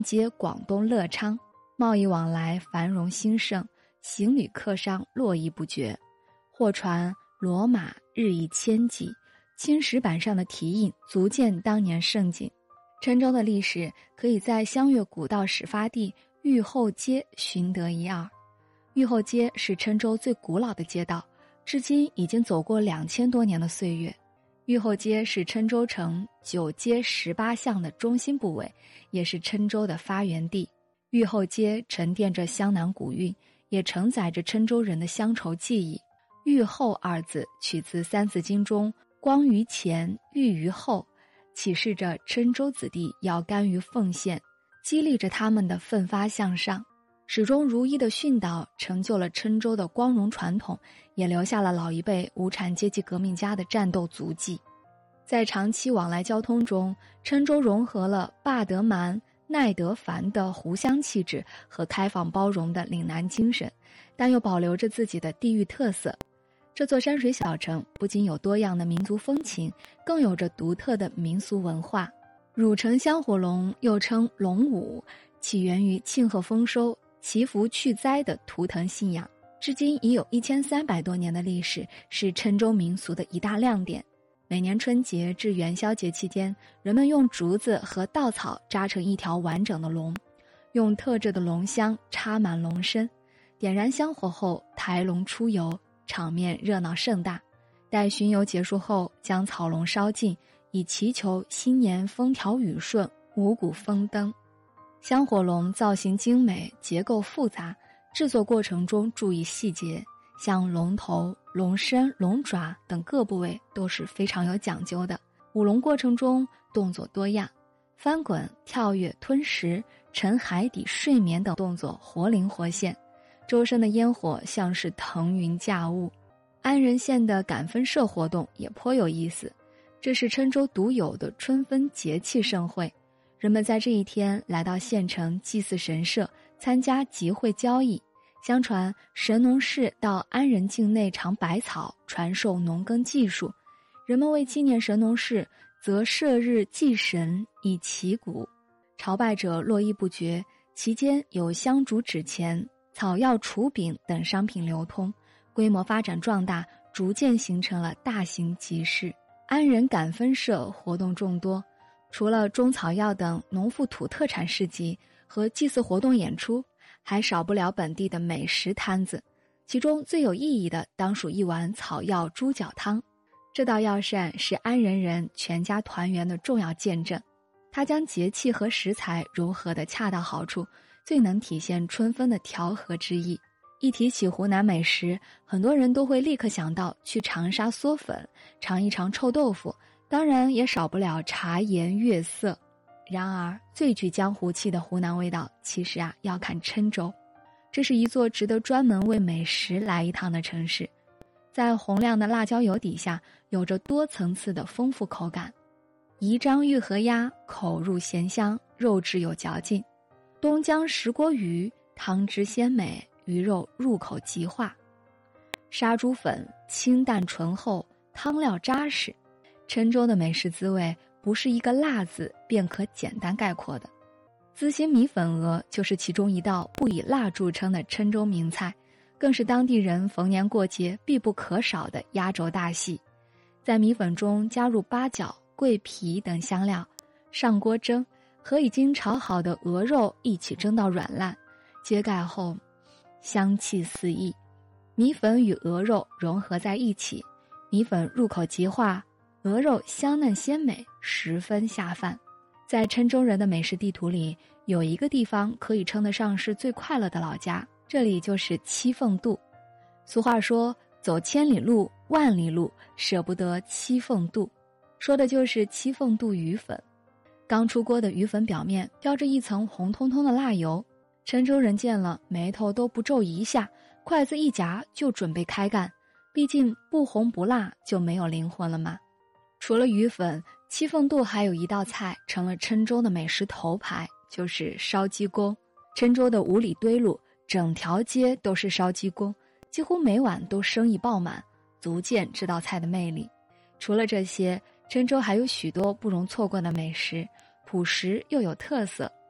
接广东乐昌，贸易往来繁荣兴盛，行旅客商络绎不绝，货船骡马日益千计，青石板上的题印足见当年盛景。郴州的历史可以在湘粤古道始发地玉后街寻得一二。玉后街是郴州最古老的街道，至今已经走过2000多年的岁月。玉后街是郴州城9街18巷的中心部位，也是郴州的发源地。玉后街沉淀着湘南古韵，也承载着郴州人的乡愁记忆。玉后二字取自《三字经》中光于前，玉于后，启示着郴州子弟要甘于奉献，激励着他们的奋发向上。始终如一的训导成就了郴州的光荣传统，也留下了老一辈无产阶级革命家的战斗足迹。在长期往来交通中，郴州融合了霸得蛮、耐得烦的湖湘气质和开放包容的岭南精神，但又保留着自己的地域特色。这座山水小城不仅有多样的民族风情，更有着独特的民俗文化。汝城香火龙又称龙舞，起源于庆贺丰收、祈福去灾的图腾信仰，至今已有1300多年的历史，是郴州民俗的一大亮点。每年春节至元宵节期间，人们用竹子和稻草扎成一条完整的龙，用特制的龙香插满龙身，点燃香火后抬龙出游，场面热闹盛大。待巡游结束后，将草龙烧尽，以祈求新年风调雨顺、五谷丰登。香火龙造型精美，结构复杂，制作过程中注意细节，像龙头、龙身、龙爪等各部位都是非常有讲究的。舞龙过程中动作多样，翻滚、跳跃、吞食、沉海底、睡眠等动作活灵活现，周身的烟火像是腾云驾雾。安仁县的赶分社活动也颇有意思，这是郴州独有的春分节气盛会，人们在这一天来到县城祭祀神社，参加集会交易。相传神农氏到安仁境内尝百草，传授农耕技术，人们为纪念神农氏，则设日祭神以祈谷，朝拜者络绎不绝，其间有香烛纸钱、草药锄饼等商品流通，规模发展壮大，逐渐形成了大型集市。安仁赶分社活动众多，除了中草药等农副土特产市集和祭祀活动演出，还少不了本地的美食摊子，其中最有意义的当属一碗草药猪脚汤。这道药膳是安仁人全家团圆的重要见证，它将节气和食材融合得恰到好处，最能体现春分的调和之意。一提起湖南美食，很多人都会立刻想到去长沙嗦粉，尝一尝臭豆腐，当然也少不了茶颜悦色。然而最具江湖气的湖南味道，其实要看郴州。这是一座值得专门为美食来一趟的城市，在洪亮的辣椒油底下，有着多层次的丰富口感。宜章玉河鸭口入咸香，肉质有嚼劲；东江石锅鱼汤汁鲜美，鱼肉入口即化；杀猪粉清淡醇厚，汤料扎实。郴州的美食滋味不是一个辣字便可简单概括的。资兴米粉鹅就是其中一道不以辣著称的郴州名菜，更是当地人逢年过节必不可少的压轴大戏。在米粉中加入八角、桂皮等香料，上锅蒸，和已经炒好的鹅肉一起蒸到软烂，揭盖后香气四溢，米粉与鹅肉融合在一起，米粉入口即化，鹅肉香嫩鲜美，十分下饭。在郴州人的美食地图里，有一个地方可以称得上是最快乐的老家，这里就是七凤渡。俗话说，走千里路，万里路，舍不得七凤渡，说的就是七凤渡鱼粉。刚出锅的鱼粉表面飘着一层红彤彤的辣油，郴州人见了眉头都不皱一下，筷子一夹就准备开干，毕竟不红不辣就没有灵魂了嘛。除了鱼粉，七凤渡还有一道菜成了郴州的美食头牌，就是烧鸡公。郴州的五里堆路整条街都是烧鸡公，几乎每晚都生意爆满，足见这道菜的魅力。除了这些，郴州还有许多不容错过的美食，朴实又有特色。